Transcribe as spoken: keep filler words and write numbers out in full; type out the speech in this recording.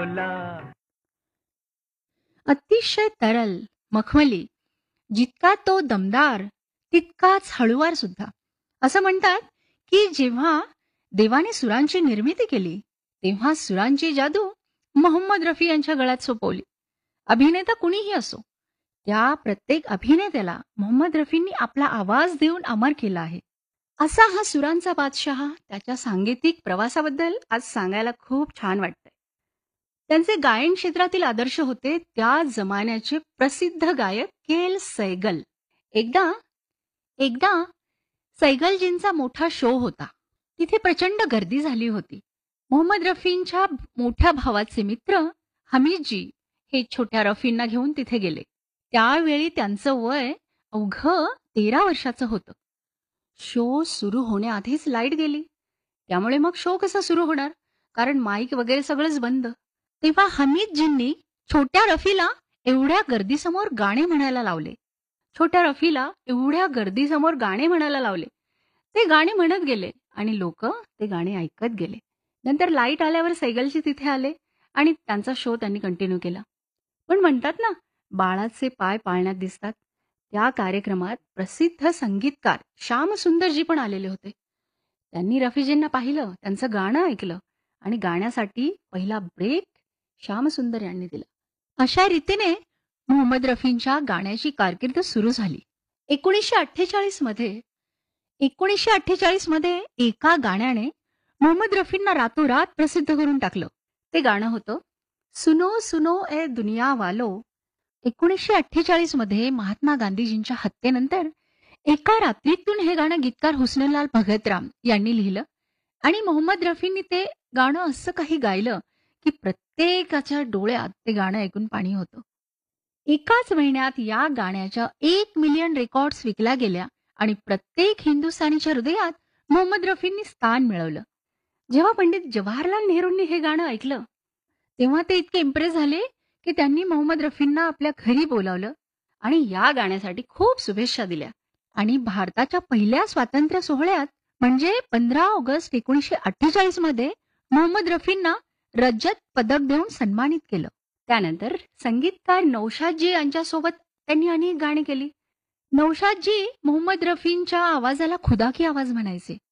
अतिशय तरल, मखमली, जितका तो दमदार तितकाच हळुवार सुद्धा. असं म्हणतात की जेव्हा देवाने सुरांची निर्मिती केली तेव्हा सुरांची जादू मोहम्मद रफी यांच्या गळ्यात सोपवली. अभिनेता कुणीही असो, त्या प्रत्येक अभिनेत्याला मोहम्मद रफींनी आपला आवाज देऊन अमर केला आहे. असा हा सुरांचा बादशहा. त्याच्या सांगीतिक प्रवासाबद्दल आज सांगायला खूप छान वाटतंय. त्यांचे गायन क्षेत्रातील आदर्श होते त्या जमान्याचे प्रसिद्ध गायक केल सैगल. एकदा एकदा सैगलजींचा मोठा शो होता. तिथे प्रचंड गर्दी झाली होती. मोहम्मद रफींच्या मोठ्या भावाचे मित्र हमीदजी हे छोट्या रफींना घेऊन तिथे गेले. त्यावेळी त्यांचं वय अवघं तेरा वर्षाचं होतं. शो सुरू होण्याआधीच लाईट गेली. त्यामुळे मग शो कसा सुरू होणार, कारण माईक वगैरे सगळंच बंद. तेव्हा हमीदजींनी छोट्या रफीला एवढ्या गर्दीसमोर गाणे म्हणायला लावले. छोट्या रफीला एवढ्या गर्दीसमोर गाणे म्हणायला लावले. ते गाणे म्हणत गेले आणि लोक ते गाणे ऐकत गेले. नंतर लाईट आल्यावर सैगलजी तिथे आले आणि त्यांचा शो त्यांनी कंटिन्यू केला. पण म्हणतात ना, बाळाचे पाय पाळण्यात दिसतात. त्या कार्यक्रमात प्रसिद्ध संगीतकार श्यामसुंदरजी पण आलेले होते. त्यांनी रफीजींना पाहिलं, त्यांचं गाणं ऐकलं आणि गाण्यासाठी पहिला ब्रेक श्यामसुंदर यांनी दिला. अशा रीतीने मोहम्मद रफींच्या गाण्याची कारकीर्द सुरू झाली. एकोणीसशे अठ्ठेचाळीस मध्ये एकोणीसशे अठ्ठेचाळीस मध्ये एका गाण्याने मोहम्मद रफींना रातोरात प्रसिद्ध करून टाकलं. ते गाणं होतं सुनो सुनो ए दुनिया वालो. एकोणीसशे अठ्ठेचाळीस मध्ये महात्मा गांधीजींच्या हत्येनंतर एका रात्रीतून हे गाणं गीतकार हुस्नलाल भगतराम यांनी लिहिलं आणि मोहम्मद रफींनी ते गाणं असं काही गायलं की प्रत्येकाच्या डोळ्यात ते गाणं ऐकून पाणी होतं. एकाच महिन्यात या गाण्याच्या एक मिलियन रेकॉर्ड्स विकल्या गेल्या आणि प्रत्येक हिंदुस्थानीच्या हृदयात मोहम्मद रफींनी स्थान मिळवलं. जेव्हा पंडित जवाहरलाल नेहरूंनी हे गाणं ऐकलं तेव्हा ते इतके इम्प्रेस झाले की त्यांनी मोहम्मद रफींना आपल्या घरी बोलावलं आणि या गाण्यासाठी खूप शुभेच्छा दिल्या. आणि भारताच्या पहिल्या स्वातंत्र्य सोहळ्यात म्हणजे पंधरा ऑगस्ट एकोणीसशे अठ्ठेचाळीस मध्ये मोहम्मद रफींना रजत पदक देऊन सन्मानित केलं. त्यानंतर संगीतकार नौशादजी यांच्यासोबत त्यांनी अनेक गाणी केली. नौशादजी मोहम्मद रफींच्या आवाजाला खुदा की आवाज म्हणायचे.